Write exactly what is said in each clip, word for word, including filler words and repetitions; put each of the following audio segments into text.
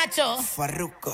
borracho. Farruko.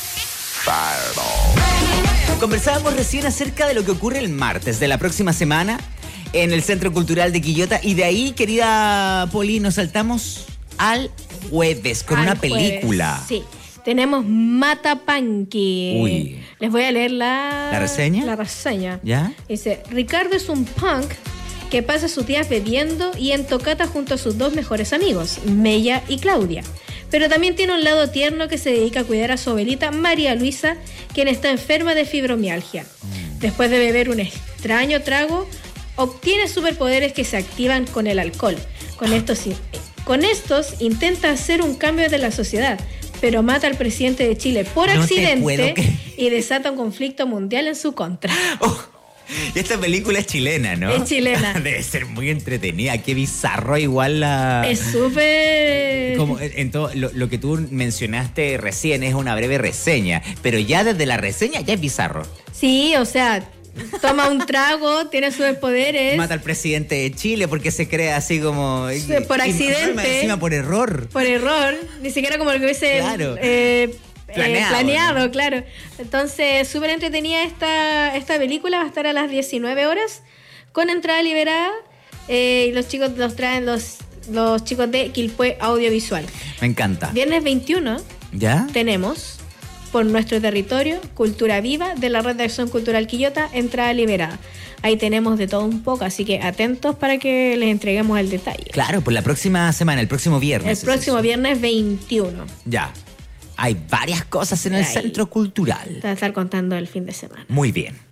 Conversábamos recién acerca de lo que ocurre el martes de la próxima semana en el Centro Cultural de Quillota. Y de ahí, querida Poli, nos saltamos al jueves con Al una jueves, película. Sí. Tenemos Matapanqui. Uy. Les voy a leer la... ¿La reseña? La reseña. ¿Ya? Dice, Ricardo es un punk que pasa sus días bebiendo y en tocata junto a sus dos mejores amigos, Mella y Claudia. Pero también tiene un lado tierno que se dedica a cuidar a su abuelita María Luisa, quien está enferma de fibromialgia. Mm. Después de beber un extraño trago, obtiene superpoderes que se activan con el alcohol. Con estos, con estos intenta hacer un cambio de la sociedad, pero mata al presidente de Chile por no accidente y desata un conflicto mundial en su contra. Oh. Y esta película es chilena, ¿no? Es chilena. Debe ser muy entretenida. Qué bizarro igual la... Es súper... Como en todo lo, lo que tú mencionaste recién es una breve reseña, pero ya desde la reseña ya es bizarro. Sí, o sea, toma un trago, tiene superpoderes. Mata al presidente de Chile porque se cree así como... Por accidente. Encima por error. Por error. Ni siquiera como lo que hubiese... Claro. Eh, Planeado, eh, planeado, ¿no? claro. Entonces, súper entretenida esta, esta película. Va a estar a las diecinueve horas con entrada liberada. Eh, y los chicos los traen los, los chicos de Quilpué Audiovisual. Me encanta. Viernes veintiuno ¿Ya? tenemos por nuestro territorio Cultura Viva de la Red de Acción Cultural Quillota, entrada liberada. Ahí tenemos de todo un poco, así que atentos para que les entreguemos el detalle. Claro, por la próxima semana, el próximo viernes. El próximo es viernes veintiuno. Ya. Hay varias cosas en el Ahí. Centro Cultural. Te voy a estar contando el fin de semana. Muy bien.